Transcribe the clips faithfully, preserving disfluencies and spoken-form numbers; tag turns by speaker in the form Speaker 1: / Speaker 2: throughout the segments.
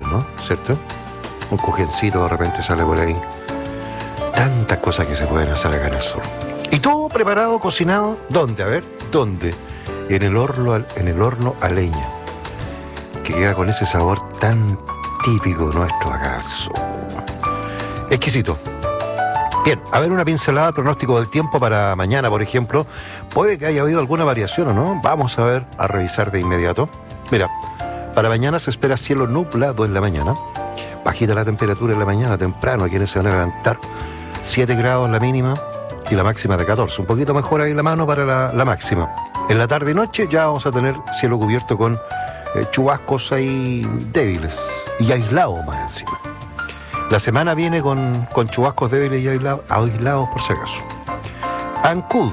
Speaker 1: ¿no? ¿Cierto? Un cojencito de repente sale por ahí. Tantas cosas que se pueden hacer acá en el sur. Y todo preparado, cocinado, ¿dónde? A ver, ¿dónde? En el horno, en el horno a leña, que queda con ese sabor tan típico nuestro acá al sur. Exquisito. Bien, a ver una pincelada del pronóstico del tiempo para mañana, por ejemplo. Puede que haya habido alguna variación o no. Vamos a ver, a revisar de inmediato. Mira, para mañana se espera cielo nublado en la mañana. Bajita la temperatura en la mañana, temprano, quienes se van a levantar. siete grados la mínima y la máxima de catorce. Un poquito mejor ahí la mano para la, la máxima. En la tarde y noche ya vamos a tener cielo cubierto con eh, chubascos ahí débiles y aislados más encima. La semana viene con, con chubascos débiles y aislados, aislados por si acaso. Ancud.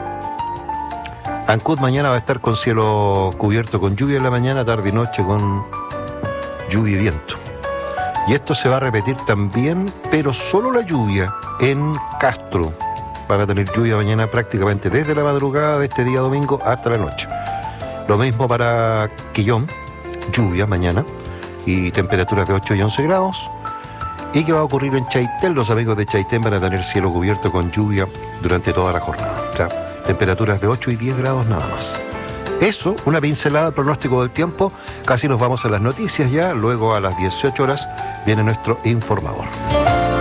Speaker 1: Ancud mañana va a estar con cielo cubierto con lluvia en la mañana, tarde y noche con lluvia y viento. Y esto se va a repetir también, pero solo la lluvia en Castro. Van a tener lluvia mañana prácticamente desde la madrugada de este día domingo hasta la noche. Lo mismo para Quillón, lluvia mañana y temperaturas de ocho y once grados. ¿Y qué va a ocurrir en Chaitén? Los amigos de Chaitén van a tener cielo cubierto con lluvia durante toda la jornada. O sea, temperaturas de ocho y diez grados nada más. Eso, una pincelada del pronóstico del tiempo. Casi nos vamos a las noticias ya. Luego a las dieciocho horas viene nuestro informador.